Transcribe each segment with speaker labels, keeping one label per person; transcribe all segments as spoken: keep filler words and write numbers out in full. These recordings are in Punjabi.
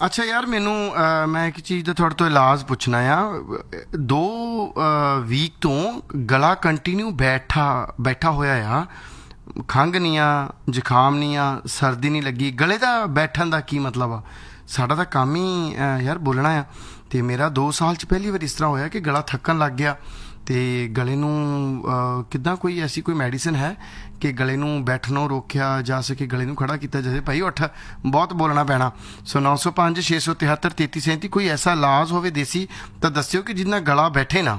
Speaker 1: ਅੱਛਾ ਯਾਰ ਮੈਨੂੰ ਅਹ, ਮੈਂ ਇੱਕ ਚੀਜ਼ ਦਾ ਤੁਹਾਡੇ ਤੋਂ ਇਲਾਜ ਪੁੱਛਣਾ ਆ। ਦੋ ਵੀਕ ਤੋਂ ਗਲਾ ਕੰਟੀਨਿਊ ਬੈਠਾ ਬੈਠਾ ਹੋਇਆ ਆ, ਖੰਘ ਨਹੀਂ ਆ, ਜ਼ੁਕਾਮ ਨਹੀਂ ਆ, ਸਰਦੀ ਨਹੀਂ ਲੱਗੀ। ਗਲੇ ਦਾ ਬੈਠਣ ਦਾ ਕੀ ਮਤਲਬ ਆ? ਸਾਡਾ ਤਾਂ ਕੰਮ ਹੀ ਅਹ, ਯਾਰ ਬੋਲਣਾ ਆ। ਅਤੇ ਮੇਰਾ ਦੋ ਸਾਲ 'ਚ ਪਹਿਲੀ ਵਾਰ ਇਸ ਤਰ੍ਹਾਂ ਹੋਇਆ ਕਿ ਗਲਾ ਥੱਕਣ ਲੱਗ ਗਿਆ। ਅਤੇ ਗਲੇ ਨੂੰ ਕਿੱਦਾਂ ਕੋਈ ਐਸੀ ਕੋਈ ਮੈਡੀਸਨ ਹੈ ਕਿ ਗਲੇ ਨੂੰ ਬੈਠਣੋਂ ਰੋਕਿਆ ਜਾ ਸਕੇ, ਗਲੇ ਨੂੰ ਖੜਾ ਕੀਤਾ ਜਾਵੇ? ਭਾਈ ਉੱਠ, ਬਹੁਤ ਬੋਲਣਾ ਪੈਣਾ। ਸੋ ਨੌ ਸੌ ਪੰਜ ਛੇ ਸੌ ਤਿਹੱਤਰ ਤੇਤੀ ਸੈਂਤੀ ਕੋਈ ਐਸਾ ਇਲਾਜ ਹੋਵੇ ਦੇਸੀ ਤਾਂ ਦੱਸਿਓ ਕਿ ਜਿਹਦੇ ਨਾਲ ਗਲਾ ਬੈਠੇ ਨਾ।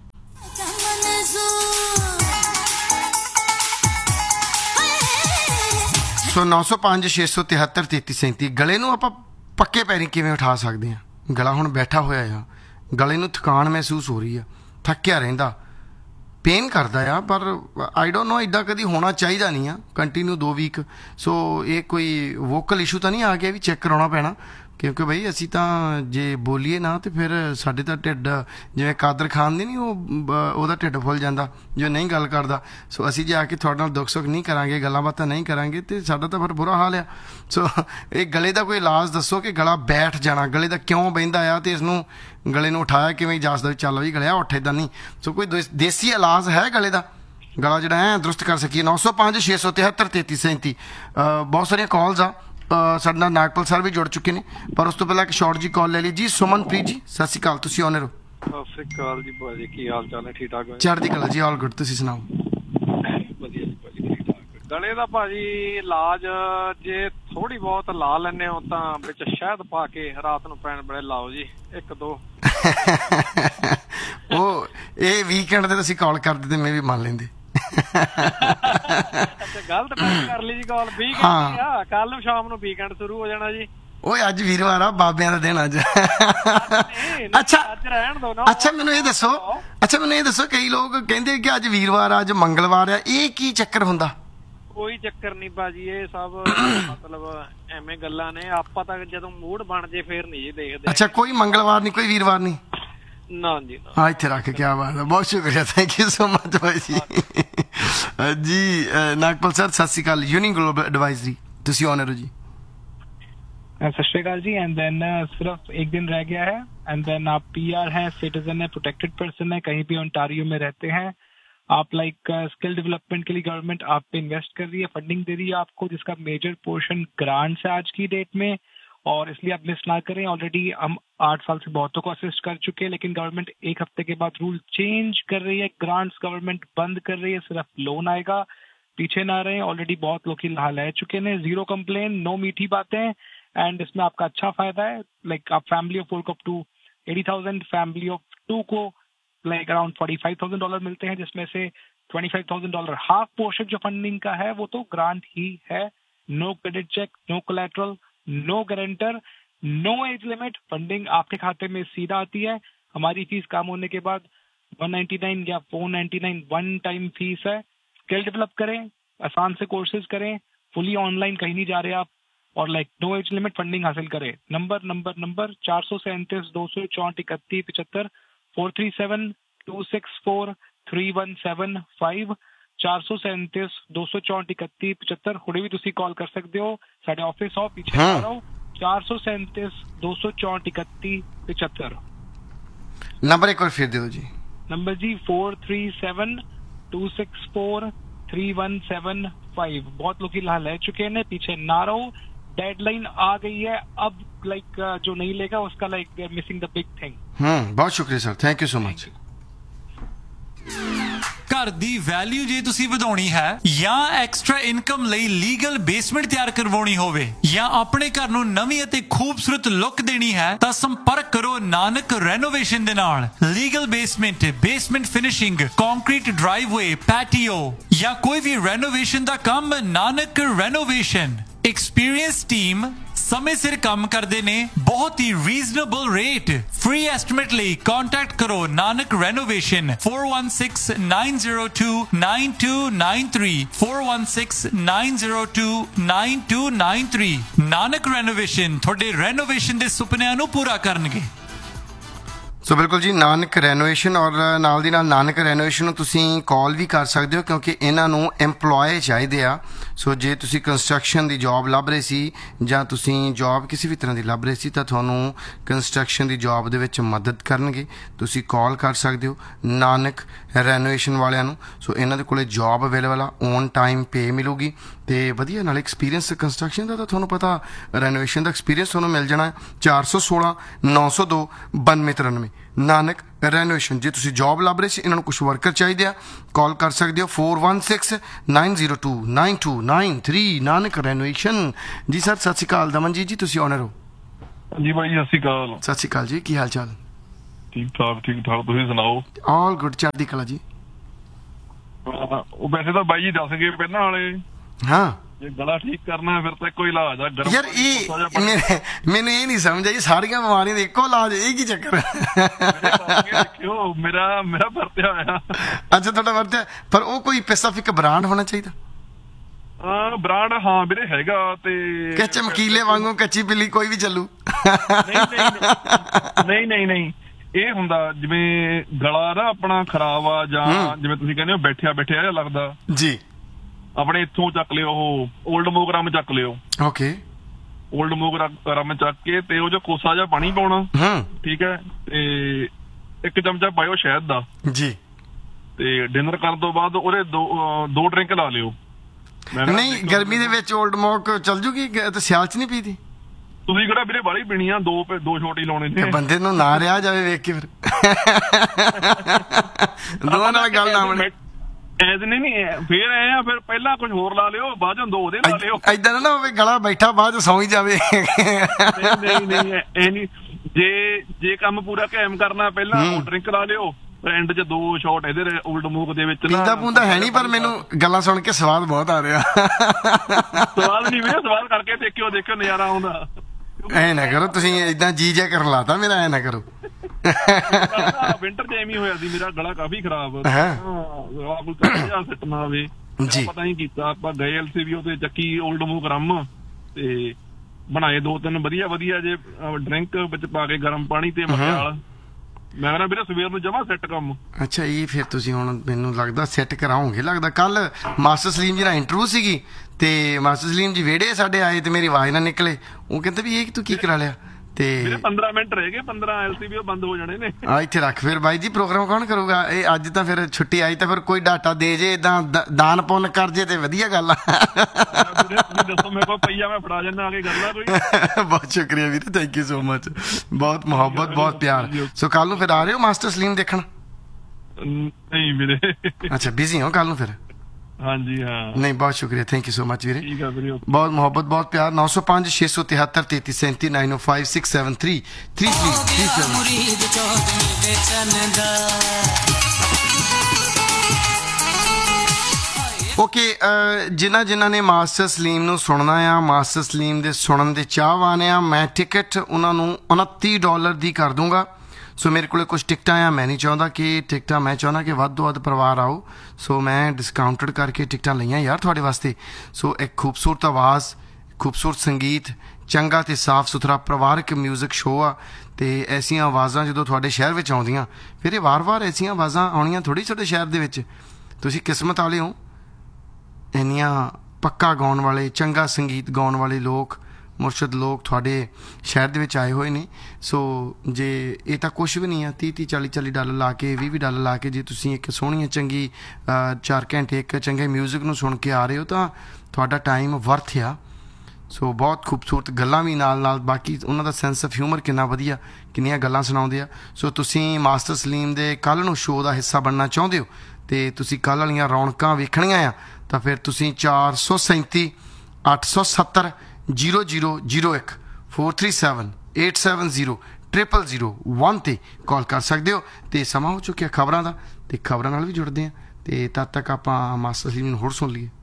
Speaker 1: ਸੋ ਨੌ ਸੌ ਪੰਜ ਛੇ ਸੌ ਤਿਹੱਤਰ ਤੇਤੀ ਸੈਂਤੀ। ਗਲੇ ਨੂੰ ਆਪਾਂ ਪੱਕੇ ਪੈਰੀਂ ਕਿਵੇਂ ਉਠਾ ਸਕਦੇ ਹਾਂ? ਗਲਾ ਹੁਣ ਬੈਠਾ ਹੋਇਆ ਆ, ਗਲੇ ਨੂੰ ਥਕਾਨ ਮਹਿਸੂਸ ਹੋ ਰਹੀ ਆ, ਥੱਕਿਆ ਰਹਿੰਦਾ, ਪੇਨ ਕਰਦਾ ਆ, ਪਰ ਆਈ ਡੋਂਟ ਨੋ ਇੱਦਾਂ ਕਦੀ ਹੋਣਾ ਚਾਹੀਦਾ ਨਹੀਂ ਆ ਕੰਟੀਨਿਊ ਦੋ ਵੀਕ। ਸੋ ਇਹ ਕੋਈ ਵੋਕਲ ਇਸ਼ੂ ਤਾਂ ਨਹੀਂ ਆ ਗਿਆ? ਵੀ ਚੈੱਕ ਕਰਾਉਣਾ ਪੈਣਾ, ਕਿਉਂਕਿ ਬਈ ਅਸੀਂ ਤਾਂ ਜੇ ਬੋਲੀਏ ਨਾ ਤਾਂ ਫਿਰ ਸਾਡੇ ਤਾਂ ਢਿੱਡ ਜਿਵੇਂ ਕਾਦਰ ਖਾਨ ਦੀ ਨਹੀਂ ਉਹ ਉਹਦਾ ਢਿੱਡ ਫੁੱਲ ਜਾਂਦਾ ਜੋ ਨਹੀਂ ਗੱਲ ਕਰਦਾ। ਸੋ ਅਸੀਂ ਜੇ ਆ ਕੇ ਤੁਹਾਡੇ ਨਾਲ ਦੁੱਖ ਸੁੱਖ ਨਹੀਂ ਕਰਾਂਗੇ, ਗੱਲਾਂ ਬਾਤਾਂ ਨਹੀਂ ਕਰਾਂਗੇ, ਅਤੇ ਸਾਡਾ ਤਾਂ ਫਿਰ ਬੁਰਾ ਹਾਲ ਆ। ਸੋ ਇਹ ਗਲੇ ਦਾ ਕੋਈ ਇਲਾਜ ਦੱਸੋ ਕਿ ਗਲਾ ਬੈਠ ਜਾਣਾ, ਗਲੇ ਦਾ ਕਿਉਂ ਬਹਿੰਦਾ ਆ, ਅਤੇ ਇਸਨੂੰ ਗਲੇ ਨੂੰ ਉਠਾਇਆ ਕਿਵੇਂ ਜਾਸਦਾ ਵੀ ਚੱਲ ਵੀ ਗਲਿਆ ਉੱਠ, ਇੱਦਾਂ ਨਹੀਂ। ਸੋ ਕੋਈ ਦੇਸੀ ਇਲਾਜ ਹੈ ਗਲੇ ਦਾ, ਗਲਾ ਜਿਹੜਾ ਹੈ ਦਰੁਸਤ ਕਰ ਸਕੀਏ? ਨੌ ਸੌ ਪੰਜ ਛੇ ਸੌ ਤਿਹੱਤਰ ਤੇਤੀ ਸੈਂਤੀ। ਬਹੁਤ ਸਾਰੀਆਂ ਕਾਲਸ ਆ, ਸਾਡੇ ਨਾਲ ਨਾਗਪਾਲ ਸਰ ਵੀ ਜੁੜ ਚੁੱਕੇ ਨੇ, ਪਰ ਉਸ ਤੋਂ ਪਹਿਲਾਂ ਇੱਕ ਸ਼ਾਰਟ ਜੀ ਕਾਲ ਲੈ ਲਈ ਜੀ। ਸੁਮਨਪ੍ਰੀਤ ਜੀ ਸਤਿ ਸ਼੍ਰੀ ਅਕਾਲ, ਤੁਸੀਂ ਆਨਰ ਹੋ।
Speaker 2: ਸਤਿ ਸ਼੍ਰੀ ਅਕਾਲ ਜੀ ਭਾਜੀ, ਕੀ ਹਾਲ ਚਾਲ ਹੈ? ਠੀਕ ਠਾਕ?
Speaker 1: ਚੜ੍ਹਦੀ ਕਲਾ ਜੀ, ਆਲ ਗੁੱਡ, ਤੁਸੀਂ ਸੁਣਾਓ?
Speaker 2: ਵਧੀਆ ਜੀ ਭਾਜੀ, ਠੀਕ ਠਾਕ। ਗਲੇ ਦਾ ਭਾਜੀ ਇਲਾਜ ਜੇ ਥੋੜੀ ਬਹੁਤ ਲਾ ਲੈਂਦੇ ਹੋ ਤਾਂ ਵਿੱਚ ਸ਼ਹਿਦ ਪਾ ਕੇ ਰਾਤ ਨੂੰ ਪੈਣ ਵੇਲੇ ਲਾਓ ਜੀ, ਇੱਕ ਦੋ।
Speaker 1: ਉਹ ਇਹ ਵੀਕਐਂਡ ਤੇ ਤੁਸੀਂ ਕਾਲ ਕਰਦੇ ਤੇ ਮੈਂ ਵੀ ਮੰਨ ਲੈਂਦੇ।
Speaker 2: ਗਲਤ ਕਰ ਲਈ ਜੀ ਕਾਲ। ਵੀਕਐਂਡ ਆ, ਕੱਲ ਨੂੰ ਸ਼ਾਮ ਨੂੰ ਵੀਕਐਂਡ ਸ਼ੁਰੂ ਹੋ ਜਾਣਾ ਜੀ।
Speaker 1: ਓਏ ਅੱਜ ਵੀਰਵਾਰ ਆ, ਬਾਬਿਆਂ ਦਾ ਦਿਨ ਅੱਜ। ਅੱਛਾ ਅੱਛਾ ਮੈਨੂੰ ਇਹ ਦੱਸੋ ਅੱਛਾ ਮੈਨੂੰ ਇਹ ਦੱਸੋ ਕਈ ਲੋਕ ਕਹਿੰਦੇ ਕਿ ਅੱਜ ਵੀਰਵਾਰ ਆ, ਅੱਜ ਮੰਗਲਵਾਰ ਆ, ਇਹ ਕੀ ਚੱਕਰ ਹੁੰਦਾ?
Speaker 2: ਕੋਈ ਚੱਕਰ ਨਹੀਂ ਭਾਜੀ, ਇਹ ਸਭ ਮਤਲਬ ਐਵੇਂ ਗੱਲਾਂ ਨੇ। ਆਪਾਂ ਤਾਂ ਜਦੋਂ ਮੂਡ ਬਣ ਜੇ ਫੇਰ ਨਹੀਂ ਜੀ ਦੇਖਦੇ।
Speaker 1: ਅੱਛਾ, ਕੋਈ ਮੰਗਲਵਾਰ ਨਹੀਂ, ਕੋਈ ਵੀਰਵਾਰ ਨਹੀਂ?
Speaker 2: ਨਾ ਜੀ ਨਾ।
Speaker 1: ਹਾਂ, ਇੱਥੇ ਰੱਖ, ਕਿਆ ਬਾਤ ਹੈ, ਬਹੁਤ ਸ਼ੁਕਰੀਆ, ਥੈਂਕ ਯੂ ਸੋ ਮਚ ਭਾਈ ਜੀ। ਜੀ ਨਾਗਪਾਲ ਸਰ ਸਤਿ ਸ਼੍ਰੀ ਅਕਾਲ, ਯੂਨੀ ਗਲੋਬਲ ਐਡਵਾਈਜ਼ਰੀ, ਤੁਸੀਂ ਆਨਰ ਹੋ ਜੀ।
Speaker 3: सत श्री अकाल जी। एंड देन सिर्फ एक दिन रह गया है, एंड देन आप पीआर हैं, सिटीजन है, प्रोटेक्टेड पर्सन है, कहीं भी ओंटारियो में रहते हैं आप, लाइक स्किल डेवलपमेंट के लिए गवर्नमेंट आप पे इन्वेस्ट कर रही है, फंडिंग दे रही है आपको, जिसका मेजर पोर्शन ग्रांट्स है आज की डेट में, और इसलिए आप मिस ना करें। ऑलरेडी हम आठ साल से बहुतों को असिस्ट कर चुके हैं, लेकिन गवर्नमेंट एक हफ्ते के बाद रूल चेंज कर रही है, ग्रांट्स गवर्नमेंट बंद कर रही है, सिर्फ लोन आएगा, पीछे ना रहे। ऑलरेडी बहुत लोग लाह ले चुके हैं, जीरो कंप्लेन, नो मीठी बातें, एंड इसमें आपका अच्छा फायदा है। लाइक आप फैमिली ऑफ फोर को up to eighty thousand, family of to को like around forty five thousand dollar मिलते हैं, जिसमें से twenty five thousand dollar half portion जो फंडिंग का है वो तो ग्रांट ही है। No credit check, no collateral, no guarantor, no age limit, funding आपके खाते में सीधा आती है। हमारी फीस काम होने के बाद वन नाइन्टी नाइन या four ninety nine one time fees है। स्किल डेवलप करें, आसान से कोर्सेज करें, फुली ऑनलाइन कहीं नहीं जा रहे आप, और like no age limit, funding हासिल करें। नंबर नंबर नंबर चार सौ सैंतीस दो सौ चौंठ इकतीस पिछहत्तर, four three seven to six four three one seven five, चार सौ सैंतीस दो सौ चौंठ इकतीस पिछहत्तर। हुणे भी तुसी कॉल कर सकते हो, साडे ऑफिस आओ, पीछे आ रहा हो, चार सौ सैंतीस दो सौ चौंठ इकतीस पिछहत्तर।
Speaker 1: नंबर एक बार फिर दो जी।
Speaker 3: Number ji four three seven to six four three one seven five. बहुत लोग लाह ले चुके हैं, पीछे ना रहो, डेडलाइन आ गई है अब, लाइक जो नहीं लेगा उसका like they are missing the big thing.
Speaker 1: हम्म बहुत शुक्रिया sir, thank you so much.
Speaker 4: घर दी वैल्यू जे तुसी ਵਧਾਉਣੀ ਹੈ ਜਾਂ ਐਕਸਟਰਾ ਇਨਕਮ ਲਈ ਲੀਗਲ ਬੇਸਮੈਂਟ ਤਿਆਰ ਕਰਵਾਉਣੀ ਹੋਵੇ ਜਾਂ ਆਪਣੇ ਘਰ ਨੂੰ ਨਵੀਂ ਅਤੇ ਖੂਬਸੂਰਤ ਲੁੱਕ ਦੇਣੀ ਹੈ ਤਾਂ ਸੰਪਰਕ ਕਰੋ ਨਾਨਕ ਰੈਨੋਵੇਸ਼ਨ ਦੇ ਨਾਲ। Legal basement, basement finishing, concrete ਡਰਾਈਵਵੇ, patio ਜਾਂ ਕੋਈ ਵੀ ਰੈਨੋਵੇਸ਼ਨ ਦਾ ਕੰਮ, ਨਾਨਕ ਰੈਨੋਵੇਸ਼ਨ। एक्सपीरियंस टीम समय सिर काम करते ने, बहुत ही रीजनेबल रेट। फ्री एस्टिमेट ਲਈ कांटेक्ट करो Nanak renovation four one six nine zero two nine two nine three, four one six nine zero two nine two nine three। Nanak renovation ਤੁਹਾਡੇ रेनोवेशन ਦੇ ਸੁਪਨਿਆਂ ਨੂੰ ਪੂਰਾ ਕਰਨਗੇ।
Speaker 1: ਸੋ ਬਿਲਕੁਲ ਜੀ, ਨਾਨਕ ਰੈਨੋਵੇਸ਼ਨ ਔਰ ਨਾਲ ਦੀ ਨਾਲ ਨਾਨਕ ਰੈਨੋਵੇਸ਼ਨ ਨੂੰ ਤੁਸੀਂ ਕਾਲ ਵੀ ਕਰ ਸਕਦੇ ਹੋ ਕਿਉਂਕਿ ਇਹਨਾਂ ਨੂੰ EMPLOYE ਚਾਹੀਦੇ ਆ। ਸੋ ਜੇ ਤੁਸੀਂ ਕੰਸਟਰਕਸ਼ਨ ਦੀ ਜੌਬ ਲੱਭ ਰਹੇ ਸੀ ਜਾਂ ਤੁਸੀਂ ਜੌਬ ਕਿਸੇ ਵੀ ਤਰ੍ਹਾਂ ਦੀ ਲੱਭ ਰਹੇ ਸੀ ਤਾਂ ਤੁਹਾਨੂੰ ਕੰਸਟਰਕਸ਼ਨ ਦੀ ਜੌਬ ਦੇ ਵਿੱਚ ਮਦਦ ਕਰਨਗੇ। ਤੁਸੀਂ ਕਾਲ ਕਰ ਸਕਦੇ ਹੋ ਨਾਨਕ ਰੈਨੋਵੇਸ਼ਨ ਵਾਲਿਆਂ ਨੂੰ। ਸੋ ਇਹਨਾਂ ਦੇ ਕੋਲੇ ਜੌਬ ਅਵੇਲੇਬਲ ਆ, ਔਨ ਟਾਈਮ ਪੇ ਮਿਲੂਗੀ ਤੇ ਵਧੀਆ ਨਾਲ ਐਕਸਪੀਰੀਅੰਸ ਕੰਸਟਰਕਸ਼ਨ ਦਾ ਤਾਂ ਤੁਹਾਨੂੰ ਪਤਾ, ਰੈਨੋਵੇਸ਼ਨ ਦਾ ਐਕਸਪੀਰੀਅੰਸ ਤੁਹਾਨੂੰ ਮਿਲ ਜਾਣਾ। ਚਾਰ ਸੌ ਸੋਲਾਂ ਨੌ ਸੌ ਦੋ ਬਾਨਵੇਂ ਤਰਾਨਵੇਂ ਨਾਨਕ ਰੈਨੋਵੇਸ਼ਨ। ਜੇ ਤੁਸੀਂ ਜੌਬ ਲੱਭ ਰਹੇ ਸੀ, ਇਹਨਾਂ ਨੂੰ ਕੁਝ ਵਰਕਰ ਚਾਹੀਦੇ ਆ, ਕਾਲ ਕਰ ਸਕਦੇ ਹੋ four one six nine zero two nine to nine three Nanak renovation. ਜੀ ਸਰ ਸਤਿ ਸ਼੍ਰੀ ਅਕਾਲ। ਦਮਨਜੀਤ ਜੀ ਤੁਸੀਂ ਆਨਰ ਹੋ।
Speaker 5: ਹਾਂਜੀ ਭਾਈ ਸਤਿ ਸ਼੍ਰੀ ਅਕਾਲ।
Speaker 1: ਸਤਿ ਸ਼੍ਰੀ ਅਕਾਲ ਜੀ, ਕੀ ਹਾਲ ਚਾਲ?
Speaker 5: ਠੀਕ ਠਾਕ ਠੀਕ ਠਾਕ, ਤੁਸੀਂ ਸੁਣਾਓ?
Speaker 1: ਆਲ ਗੁੱਡ, ਚੜ੍ਹਦੀ ਕਲਾ ਜੀ।
Speaker 5: ਉਹ ਵੈਸੇ ਤਾਂ ਬਾਈ ਜੀ ਦੱਸ ਗਏ ਪਹਿਲਾਂ ਵਾਲੇ,
Speaker 1: ਹਾਂ
Speaker 5: ਜੇ ਗਲਾ ਠੀਕ ਕਰਨਾ ਫਿਰ ਤਾਂ ਇੱਕੋ ਹੀ ਇਲਾਜ ਆ, ਗਰਮ
Speaker 1: ਯਾਰ ਇਹ ਮੇਰੇ- ਮੈਨੂੰ ਇਹ ਨਹੀਂ ਸਮਝ ਆਈ, ਸਾਰੀਆਂ ਬਿਮਾਰੀਆਂ ਦਾ ਇੱਕੋ ਇਲਾਜ, ਇਹ ਕੀ ਚੱਕਰ ਹੈ?
Speaker 5: ਦੇਖਿਓ ਮੇਰਾ ਮੇਰਾ ਵਰਤਿਆ ਹੋਇਆ।
Speaker 1: ਅੱਛਾ ਤੁਹਾਡਾ ਵਰਤਿਆ, ਪਰ ਉਹ ਕੋਈ ਸਪੈਸੀਫਿਕ ਬ੍ਰਾਂਡ ਹੋਣਾ ਚਾਹੀਦਾ।
Speaker 5: ਹਾਂ ਬ੍ਰਾਂਡ, ਹਾਂ ਵੀਰੇ ਹੈਗਾ। ਤੇ
Speaker 1: ਕਿ ਚਮਕੀਲੇ ਵਾਂਗੂ ਕੱਚੀ ਪਿੱਲੀ ਕੋਈ ਵੀ ਚੱਲੂ?
Speaker 5: ਨਹੀਂ ਨਹੀਂ ਨਹੀਂ ਨਹੀਂ ਨਹੀਂ ਇਹ ਹੁੰਦਾ ਜਿਵੇਂ ਗਲਾ ਨਾ ਆਪਣਾ ਖਰਾਬ ਆ ਜਾਂ ਜਿਵੇਂ ਤੁਸੀਂ ਕਹਿੰਦੇ ਹੋ ਬੈਠਿਆ ਬੈਠਿਆ ਜਿਹਾ ਲੱਗਦਾ
Speaker 1: ਜੀ, ਆਪਣੇ
Speaker 5: ਇੱਥੋਂ ਚੱਕ ਲਿਓ, ਉਹ ਓਲਡ ਮੋਗਰਾਮ ਚੱਕ ਲਿਓ।
Speaker 1: ਓਕੇ,
Speaker 5: ਓਲਡ ਮੋਗਰਾਮ ਚੱਕ ਕੇ ਤੇ ਉਹ ਜੋ ਕੋਸਾ ਜਿਹਾ ਪਾਣੀ ਪਾਉਣਾ,
Speaker 1: ਹੂੰ
Speaker 5: ਠੀਕ ਹੈ, ਤੇ ਇੱਕ ਚਮਚਾ ਪਾਇਓ ਸ਼ਹਿਦ ਦਾ ਜੀ, ਤੇ ਡਿਨਰ ਕਰਨ ਤੋਂ ਬਾਅਦ ਉਹਦੇ ਦੋ ਦੋ ਡਰਿੰਕ ਲਾ ਲਿਓ।
Speaker 1: ਨਹੀਂ ਗਰਮੀ ਦੇ ਵਿੱਚ ਓਲਡ ਮੋਕ ਚੱਲ ਜੂਗੀ ਤੇ ਸਿਆਲ ਚ ਨਹੀਂ ਪੀਦੀ?
Speaker 5: ਤੁਸੀਂ ਕਿਹੜਾ ਵੀਰੇ ਬਾਹਲੀ ਪੀਣੀ ਆ, ਦੋ ਦੋ ਛੋਟੀ ਲਾਉਣੇ ਨੇ।
Speaker 1: ਬੰਦੇ ਨੂੰ ਨਾ ਰਿਹਾ ਜਾਵੇ ਵੇਖ ਕੇ, ਫਿਰ ਦੋਵਾਂ ਨਾਲ ਗੱਲ ਨਾ ਬਣੇ।
Speaker 5: ਐਦ ਨਹੀਂ ਨਹੀਂ ਫੇਰ ਐ ਆ, ਫਿਰ ਪਹਿਲਾਂ ਕੁਝ ਹੋਰ ਲਾ ਲਿਓ, ਬਾਅਦ ਚੋਂ ਦੋ ਉਹਦੇ ਲਾ ਲਿਓ।
Speaker 1: ਏਦਾਂ ਨਾ ਹੋਵੇ ਗਲਾ ਬੈਠਾ ਬਾਅਦ ਚ ਸੌਂ ਹੀ ਜਾਵੇ।
Speaker 5: ਨਹੀਂ ਨਹੀਂ ਇਹ ਨਹੀਂ, ਜੇ ਜੇ ਕੰਮ ਪੂਰਾ ਕਾਇਮ ਕਰਨਾ ਪਹਿਲਾਂ ਉਹ ਡਰਿੰਕ ਲਾ ਲਿਓ, ਐਂਡ ਚ ਦੋ ਸ਼ਾਟ ਇਹਦੇ ਓਲਡ ਮੂਕ ਦੇ ਵਿੱਚ।
Speaker 1: ਪੀਂਦਾ ਪੂੰਦਾ ਹੈ ਨਹੀਂ, ਪਰ ਮੈਨੂੰ ਗੱਲਾਂ ਸੁਣ ਕੇ ਸਵਾਦ ਬਹੁਤ ਆ ਰਿਹਾ।
Speaker 5: ਸਵਾਦ ਨਹੀਂ ਵੀਰੇ, ਸਵਾਦ ਕਰਕੇ ਦੇਖਿਓ ਦੇਖਿਓ ਨਜ਼ਾਰਾ ਆਉਂਦਾ।
Speaker 1: ਐ ਨਾ ਕਰੋ ਤੁਸੀਂ, ਏਦਾਂ ਜੀ ਜਿਹਾ ਕਰਨ ਲਾਤਾ ਮੇਰਾ, ਐ ਨਾ ਕਰੋ।
Speaker 5: ਵਿੰਟਰ ਚ ਐਵੇਂ ਹੋਇਆ ਸੀ, ਮੇਰਾ ਗਲਾ ਕਾਫੀ ਖਰਾਬ।
Speaker 1: ਹਾਂ
Speaker 5: ਸਿੱਟ ਨਾ ਆਵੇ ਜੀ, ਪਤਾ ਨਹੀਂ ਕੀਤਾ ਆਪਾਂ ਗਏ ਐਲਸੀ ਵੀ ਉਹਦੇ ਚੱਕੀ ਓਲਡ ਮੂਕ ਰੰਮ ਤੇ ਬਣਾਏ ਦੋ ਤਿੰਨ ਵਧੀਆ ਵਧੀਆ ਜੇ ਡਰਿੰਕ ਵਿੱਚ ਪਾ ਕੇ ਗਰਮ ਪਾਣੀ ਤੇ ਮਸਾਲ। ਮੈਂ ਕਹਿੰਦਾ ਵੀਰੇ ਸਵੇਰ ਨੂੰ ਜਮਾ ਸੈੱਟ ਕੰਮ। ਅੱਛਾ ਇਹ ਫਿਰ ਤੁਸੀਂ ਹੁਣ ਮੈਨੂੰ ਲੱਗਦਾ ਸੈੱਟ ਕਰਾਓਗੇ। ਲੱਗਦਾ ਕੱਲ ਮਾਸਟਰ ਸਲੀਮ ਜੀ ਨਾਲ ਇੰਟਰਵਿਊ ਸੀਗੀ ਤੇ ਮਾਸਟਰ ਸਲੀਮ ਜੀ ਵਿਹੜੇ ਸਾਡੇ ਆਏ ਤੇ ਮੇਰੀ ਆਵਾਜ਼ ਨਾ ਨਿਕਲੇ, ਉਹ ਕਹਿੰਦੇ ਵੀ ਇਹ ਤੂੰ ਕੀ ਕਰਾ ਲਿਆ? ਤੇ ਪੰਦਰਾਂ ਮਿੰਟ ਰਹਿ ਗਏ, ਪੰਦਰਾਂ ਐਲਸੀਬੀ ਬੰਦ ਹੋ ਜਾਣੇ ਨੇ। ਆ ਇੱਥੇ ਰੱਖ ਫਿਰ ਬਾਈ ਜੀ, ਪ੍ਰੋਗਰਾਮ ਕੌਣ ਕਰੂਗਾ ਇਹ? ਅੱਜ ਤਾਂ ਫਿਰ ਛੁੱਟੀ ਆਈ ਤਾਂ ਫਿਰ ਕੋਈ ਡਾਟਾ ਦੇ ਜੇ, ਏਦਾਂ ਦਾਨ ਪੁੰਨ ਕਰ ਜੇ ਤੇ ਵਧੀਆ ਗੱਲ ਆ। ਦੱਸੋ ਮੇਰੇ ਕੋਲ ਪਈਆ, ਮੈਂ ਫੜਾ ਜਾਂਦਾ ਆ ਕੇ ਗੱਲਾਂ ਕੋਈ। ਬਹੁਤ ਸ਼ੁਕਰੀਆ ਵੀਰੇ, ਥੈਂਕ ਯੂ ਸੋ ਮਚ, ਬਹੁਤ ਮੁਹੱਬਤ ਬਹੁਤ ਪਿਆਰ। ਸੋ ਕੱਲ ਨੂੰ ਫਿਰ ਆ ਰਹੇ ਹੋ ਮਾਸਟਰ ਸਲੀਮ ਦੇਖਣ? ਨਹੀਂ ਵੀਰੇ। ਅੱਛਾ ਬਿਜ਼ੀ ਹੋ ਕੱਲ ਨੂੰ ਫਿਰ? ਹਾਂਜੀ ਹਾਂ। ਨਹੀਂ ਬਹੁਤ ਸ਼ੁਕਰੀਆ, ਥੈਂਕ ਯੂ ਸੋ ਮਚ ਵੀਰੇ, ਬਹੁਤ ਮੁਹੱਬਤ ਬਹੁਤ ਪਿਆਰ। ਨੌ ਸੌ ਪੰਜ ਛੇ ਸੌ ਤਿਹੱਤਰ ਤੇਤੀ ਸੈਂਤੀ ਨਾਈਨ ਓ five six seven three three three three seven. Okay, ਜਿਨ੍ਹਾਂ ਜਿਨ੍ਹਾਂ ਨੇ ਮਾਸਟਰ ਸਲੀਮ ਨੂੰ ਸੁਣਨਾ ਆ, ਮਾਸਟਰ ਸਲੀਮ ਦੇ ਸੁਣਨ ਦੇ ਚਾਹਵਾਨ ਆ, ਮੈਂ ਟਿਕਟ ਉਹਨਾਂ ਨੂੰ ਉਨੱਤੀ ਡਾਲਰ ਦੀ ਕਰ ਦੂੰਗਾ। ਸੋ ਮੇਰੇ ਕੋਲ ਕੁਝ ਟਿਕਟਾਂ ਆ, ਮੈਂ ਨਹੀਂ ਚਾਹੁੰਦਾ ਕਿ ਟਿਕਟਾਂ, ਮੈਂ ਚਾਹੁੰਦਾ ਕਿ ਵੱਧ ਤੋਂ ਵੱਧ ਪਰਿਵਾਰ ਆਓ। ਸੋ ਮੈਂ ਡਿਸਕਾਊਂਟਡ ਕਰਕੇ ਟਿਕਟਾਂ ਲਈਆਂ ਯਾਰ ਤੁਹਾਡੇ ਵਾਸਤੇ। ਸੋ ਇੱਕ ਖੂਬਸੂਰਤ ਆਵਾਜ਼, ਖੂਬਸੂਰਤ ਸੰਗੀਤ, ਚੰਗਾ ਤੇ ਸਾਫ਼ ਸੁਥਰਾ ਪਰਿਵਾਰਕ ਮਿਊਜ਼ਿਕ ਸ਼ੋਅ ਆ। ਤੇ ਐਸੀਆਂ ਆਵਾਜ਼ਾਂ ਜਦੋਂ ਤੁਹਾਡੇ ਸ਼ਹਿਰ ਵਿੱਚ ਆਉਂਦੀਆਂ, ਫਿਰ ਇਹ ਵਾਰ-ਵਾਰ ਐਸੀਆਂ ਆਵਾਜ਼ਾਂ ਆਉਣੀਆਂ ਥੋੜ੍ਹੀ ਤੁਹਾਡੇ ਸ਼ਹਿਰ ਦੇ ਵਿੱਚ। ਤੁਸੀਂ ਕਿਸਮਤ ਵਾਲੇ ਹੋ, ਇੰਨੀਆਂ ਪੱਕਾ ਗਾਉਣ ਵਾਲੇ, ਚੰਗਾ ਸੰਗੀਤ ਗਾਉਣ ਵਾਲੇ ਲੋਕ, ਮੁਰਸ਼ਦ ਲੋਕ ਤੁਹਾਡੇ ਸ਼ਹਿਰ ਦੇ ਵਿੱਚ ਆਏ ਹੋਏ ਨੇ। ਸੋ ਜੇ ਇਹ ਤਾਂ ਕੁਛ ਵੀ ਨਹੀਂ ਆ, ਤੀਹ ਤੀਹ ਚਾਲੀ ਚਾਲੀ ਡਾਲਰ ਲਾ ਕੇ, ਵੀਹ ਵੀਹ ਡਾਲਰ ਲਾ ਕੇ ਜੇ ਤੁਸੀਂ ਇੱਕ ਸੋਹਣੀ ਚੰਗੀ ਚਾਰ ਘੰਟੇ ਇੱਕ ਚੰਗੇ ਮਿਊਜ਼ਿਕ ਨੂੰ ਸੁਣ ਕੇ ਆ ਰਹੇ ਹੋ ਤਾਂ ਤੁਹਾਡਾ ਟਾਈਮ ਵਰਥ ਆ। ਸੋ ਬਹੁਤ ਖੂਬਸੂਰਤ ਗੱਲਾਂ ਵੀ ਨਾਲ ਨਾਲ, ਬਾਕੀ ਉਹਨਾਂ ਦਾ ਸੈਂਸ ਆਫ ਹਿਊਮਰ ਕਿੰਨਾ ਵਧੀਆ, ਕਿੰਨੀਆਂ ਗੱਲਾਂ ਸੁਣਾਉਂਦੇ ਆ। ਸੋ ਤੁਸੀਂ ਮਾਸਟਰ ਸਲੀਮ ਦੇ ਕੱਲ੍ਹ ਨੂੰ ਸ਼ੋਅ ਦਾ ਹਿੱਸਾ ਬਣਨਾ ਚਾਹੁੰਦੇ ਹੋ ਤੇ ਤੁਸੀਂ ਕੱਲ੍ਹ ਵਾਲੀਆਂ ਰੌਣਕਾਂ ਵੇਖਣੀਆਂ ਆ ਤਾਂ ਫਿਰ ਤੁਸੀਂ ਚਾਰ ਸੌ ਸੈਂਤੀ ਅੱਠ ਸੌ ਸੱਤਰ ਜ਼ੀਰੋ ਜ਼ੀਰੋ ਜ਼ੀਰੋ ਇੱਕ four three seven eight seven zero triple zero one 'ਤੇ ਕਾਲ ਕਰ ਸਕਦੇ ਹੋ। ਅਤੇ ਸਮਾਂ ਹੋ ਚੁੱਕਿਆ ਖਬਰਾਂ ਦਾ, ਅਤੇ ਖਬਰਾਂ ਨਾਲ ਵੀ ਜੁੜਦੇ ਹਾਂ। ਅਤੇ ਤਦ ਤੱਕ ਆਪਾਂ ਮਾਸਟਰ ਸਲੀਮ ਨੂੰ ਹੋਰ ਸੁਣ ਲਈਏ।